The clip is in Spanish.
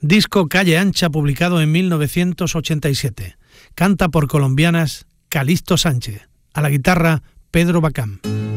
Disco Calle Ancha, publicado en 1987. Canta por colombianas Calixto Sánchez. A la guitarra, Pedro Bacán.